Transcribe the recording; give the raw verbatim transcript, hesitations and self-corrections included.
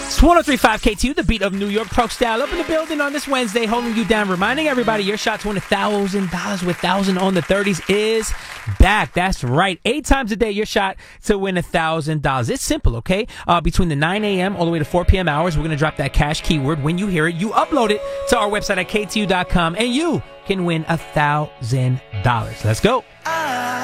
It's one oh three point five K T U, the beat of New York, Pro Style, up in the building on this Wednesday, holding you down, reminding everybody your shot to win one thousand dollars with one thousand on the thirties is back. That's right. Eight times a day, your shot to win one thousand dollars. It's simple, okay? Uh, between the nine a.m. all the way to four p.m. hours, we're going to drop that cash keyword. When you hear it, you upload it to our website at K T U dot com, and you can win one thousand dollars. Let's go.